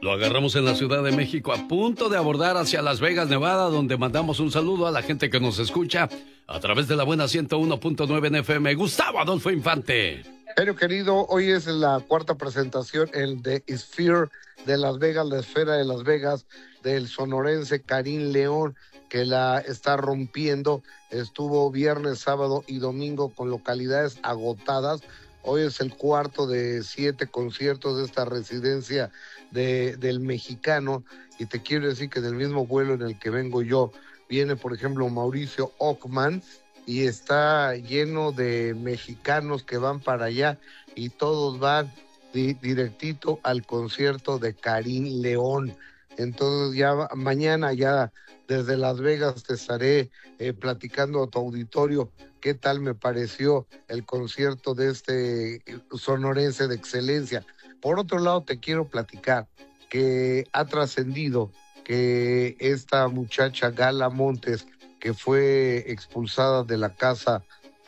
Lo agarramos en la Ciudad de México a punto de abordar hacia Las Vegas, Nevada, donde mandamos un saludo a la gente que nos escucha a través de la buena 101.9 en FM. Gustavo Adolfo Infante. Genio querido, hoy es la cuarta presentación, el de Sphere de Las Vegas, la esfera de Las Vegas, del sonorense Karim León, que la está rompiendo. Estuvo viernes, sábado y domingo con localidades agotadas. Hoy es el cuarto de 7 conciertos de esta residencia del mexicano, y te quiero decir que en el mismo vuelo en el que vengo yo, viene por ejemplo Mauricio Ockman, y está lleno de mexicanos que van para allá, y todos van directito al concierto de Karim León. Entonces ya mañana ya desde Las Vegas te estaré platicando a tu auditorio qué tal me pareció el concierto de este sonorense de excelencia. Por otro lado, te quiero platicar que ha trascendido que esta muchacha Gala Montes, que fue expulsada de la casa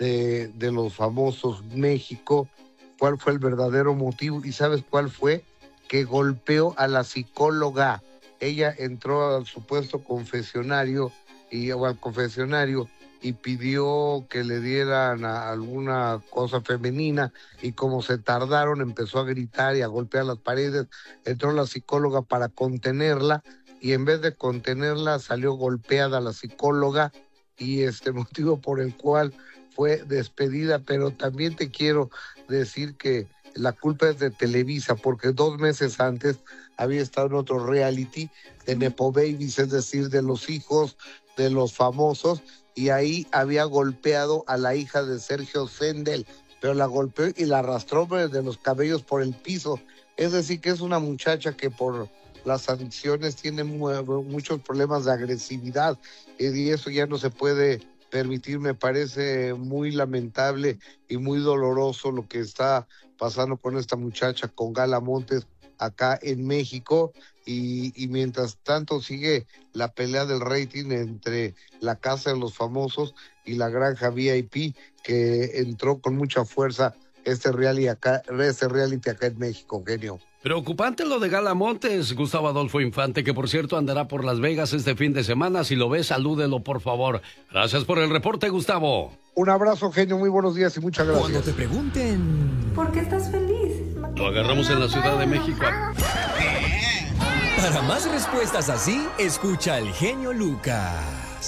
de los famosos México, ¿cuál fue el verdadero motivo? ¿Y sabes cuál fue? Que golpeó a la psicóloga. Ella entró al supuesto confesionario o al confesionario y pidió que le dieran alguna cosa femenina, y como se tardaron empezó a gritar y a golpear las paredes. Entró la psicóloga para contenerla, y en vez de contenerla salió golpeada la psicóloga, y motivo por el cual fue despedida. Pero también te quiero decir que la culpa es de Televisa, porque 2 meses antes había estado en otro reality de Nepo Babies, es decir, de los hijos de los famosos, y ahí había golpeado a la hija de Sergio Sendel, pero la golpeó y la arrastró de los cabellos por el piso. Es decir, que es una muchacha que por las adicciones tiene muchos problemas de agresividad, y eso ya no se puede permitir. Me parece muy lamentable y muy doloroso lo que está pasando con esta muchacha, con Gala Montes, acá en México, y mientras tanto sigue la pelea del rating entre la Casa de los Famosos y la Granja VIP, que entró con mucha fuerza este reality acá en México, genio. Preocupante lo de Gala Montes, Gustavo Adolfo Infante, que por cierto andará por Las Vegas este fin de semana. Si lo ve, salúdelo, por favor. Gracias por el reporte, Gustavo. Un abrazo, genio, muy buenos días y muchas gracias. Cuando te pregunten ¿por qué estás feliz? Lo agarramos en la Ciudad de México. Para más respuestas así, escucha al genio Lucas.